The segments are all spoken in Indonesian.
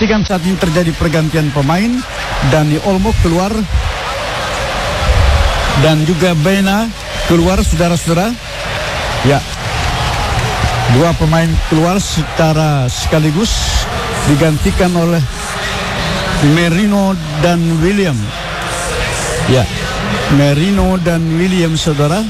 Pastikan saat ini terjadi pergantian pemain. Dani Olmo keluar dan juga Bena keluar, saudara-saudara. Ya, dua pemain keluar secara sekaligus, digantikan oleh Merino dan William. Ya, Merino dan William, saudara.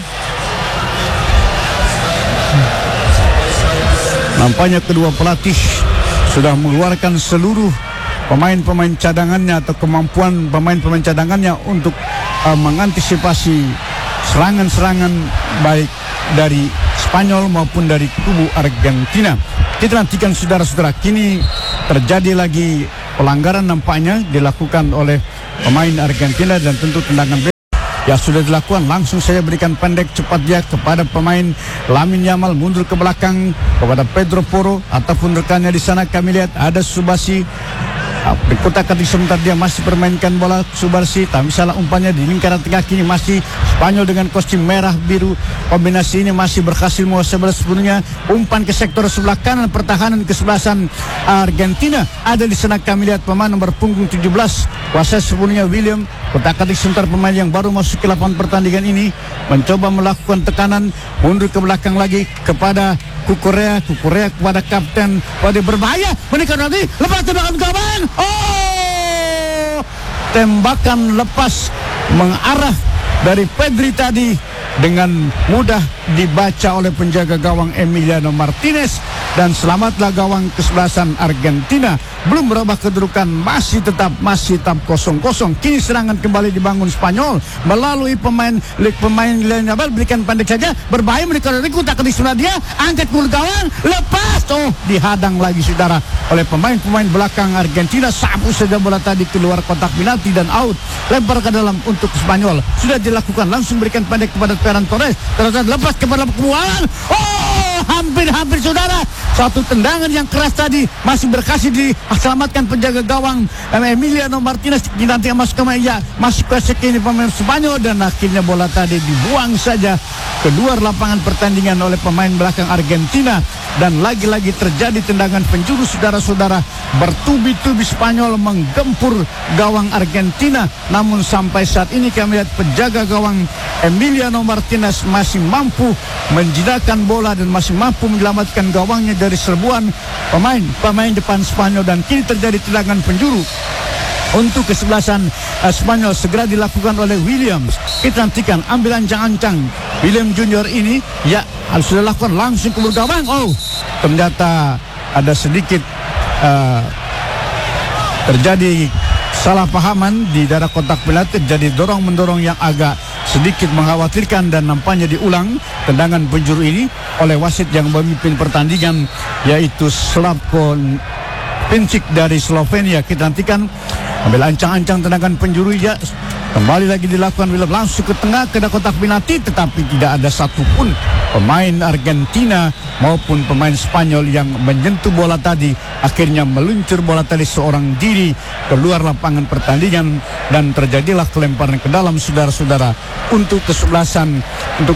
Nampaknya kedua pelatih sudah mengeluarkan seluruh pemain-pemain cadangannya atau kemampuan pemain-pemain cadangannya untuk mengantisipasi serangan-serangan baik dari Spanyol maupun dari kubu Argentina. Kita nantikan, saudara-saudara, kini terjadi lagi pelanggaran nampaknya dilakukan oleh pemain Argentina dan tentu tendangan ya sudah dilakukan. Langsung saya berikan pendek cepat dia kepada pemain Lamine Yamal, mundur ke belakang kepada Pedro Porro ataupun rekannya di sana. Kami lihat ada Subasi di kotak-katik sebentar, dia masih permainkan bola. Subasi tak salah umpannya di lingkaran tengah. Kini masih Spanyol dengan kostum merah biru. Kombinasi ini masih berhasil menguasai bola sepenuhnya. Umpan ke sektor sebelah kanan pertahanan kesebelasan Argentina. Ada di sana kami lihat pemain nomor punggung 17 kuasai sepenuhnya William. Kotak-katik sebentar, pemain yang baru masuk ke lapangan pertandingan ini mencoba melakukan tekanan, mundur ke belakang lagi kepada Kukurea kepada kapten. Pada berbahaya, menikah nanti lepas tembakan gawang. Oh, tembakan lepas mengarah dari Pedri tadi dengan mudah dibaca oleh penjaga gawang Emiliano Martinez, dan selamatlah gawang kesebelasan Argentina. Belum berubah kedudukan, masih tetap 0-0. Kini serangan kembali dibangun Spanyol melalui pemain lainnya. Berikan pendek saja, berbahaya mereka dari kutak di sana, dia angkat ke gawang, lepas. Oh, dihadang lagi, saudara, oleh pemain-pemain belakang Argentina. Sapu saja bola tadi keluar kotak penalti dan out. Lempar ke dalam untuk Spanyol. Sudah dilakukan, langsung berikan pendek kepada Ferran Torres. Terus lepas kepada keluaran. Oh, hampir saudara. Satu tendangan yang keras tadi masih berhasil diselamatkan penjaga gawang Emiliano Martinez. Nanti masuk ke meja, masuk ke sekini pemain Spanyol, dan akhirnya bola tadi dibuang saja keluar lapangan pertandingan oleh pemain belakang Argentina. Dan lagi-lagi terjadi tendangan penjuru, saudara-saudara. Bertubi-tubi Spanyol menggempur gawang Argentina. Namun sampai saat ini kami lihat penjaga gawang Emiliano Martinez masih mampu menjinakkan bola dan masih mampu menyelamatkan gawangnya dari serbuan pemain depan Spanyol. Dan kini terjadi tendangan penjuru untuk kesebelasan Spanyol, segera dilakukan oleh Williams. Kita nantikan, ambil ancang-ancang William Junior ini, ya sudah lakukan langsung ke gawang. Oh, ternyata ada sedikit terjadi salah pahaman di daerah kotak penalti, jadi dorong-mendorong yang agak sedikit mengkhawatirkan, dan nampaknya diulang tendangan penjuru ini oleh wasit yang memimpin pertandingan, yaitu Slavko Pincic dari Slovenia. Kita nantikan, ambil ancang-ancang tendangan penjuru, ya kembali lagi dilakukan. William langsung ke tengah ke kotak penalti, tetapi tidak ada satupun pemain Argentina maupun pemain Spanyol yang menyentuh bola tadi. Akhirnya meluncur bola tadi seorang diri keluar lapangan pertandingan, dan terjadilah kelemparan ke dalam, saudara-saudara, untuk kesebelasan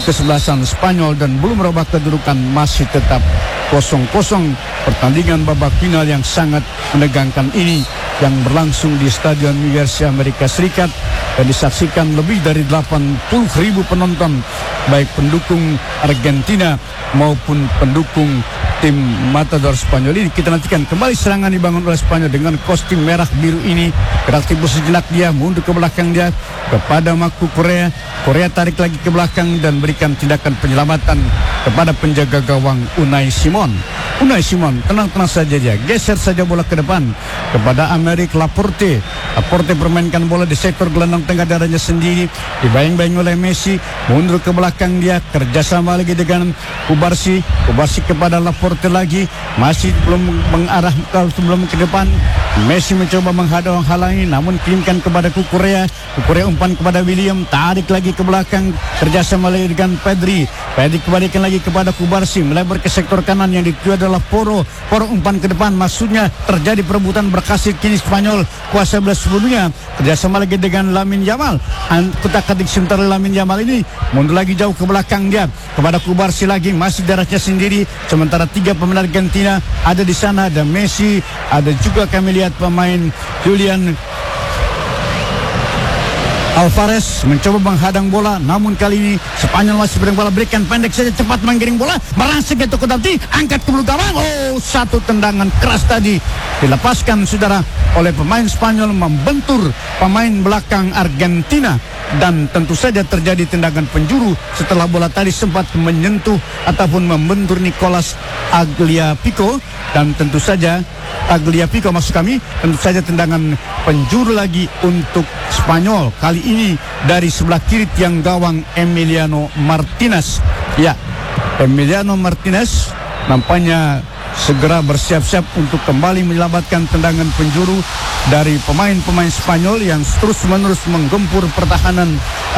Spanyol, dan belum merubah kedudukan, masih tetap 0-0. Pertandingan babak final yang sangat menegangkan ini yang berlangsung di Stadion New Jersey, Amerika Serikat, dan disaksikan lebih dari 80.000 penonton, baik pendukung Argentina maupun pendukung tim Matador Spanyol ini. Kita nantikan kembali serangan dibangun oleh Spanyol dengan kostum merah biru ini. Kreatif sejenak, dia mundur ke belakang dia kepada Maku Korea. Korea tarik lagi ke belakang dan berikan tindakan penyelamatan kepada penjaga gawang Unai Simon. Unai Simon tenang-tenang saja, dia geser saja bola ke depan kepada Aymeric Laporte. Laporte bermainkan bola di sektor gelandang tengah darahnya sendiri, dibayang-bayang oleh Messi. Mundur ke belakang dia, kerjasama lagi dengan Kubarsi kepada Laporte lagi, masih belum mengarah sebelum ke depan. Messi mencoba menghalangi, namun kirimkan kepada Kukurea umpan kepada William, tarik lagi ke belakang, kerjasama lagi dengan Pedri kembalikan lagi kepada Kubarsi, melebar ke sektor kanan yang dituju adalah Porro umpan ke depan, maksudnya terjadi perebutan berhasil. Kini Spanyol kuasa belas sebelumnya, kerjasama lagi dengan Lamine Yamal. Kutak-katik sementara Lamine Yamal ini mundur lagi jauh ke belakang dia kepada Kubarsi lagi, masih darahnya sendiri. Sementara tiga pemain Argentina ada di sana, ada Messi, ada juga kami lihat lihat pemain Julian Alvarez mencoba menghadang bola, namun kali ini Spanyol masih berikan bola, berikan pendek saja, cepat menggiring bola, merangsek ke Tokotanti, angkat ke belakang gawang. Oh, satu tendangan keras tadi dilepaskan saudara oleh pemain Spanyol, membentur pemain belakang Argentina, dan tentu saja terjadi tendangan penjuru setelah bola tadi sempat menyentuh ataupun membentur Nicolas Tagliafico, dan tentu saja Tagliafico maksud kami, tentu saja tendangan penjuru lagi untuk Spanyol, kali ini dari sebelah kiri tiang gawang Emiliano Martinez. Ya, Emiliano Martinez nampaknya segera bersiap-siap untuk kembali menyelamatkan tendangan penjuru dari pemain-pemain Spanyol yang terus-menerus menggempur pertahanan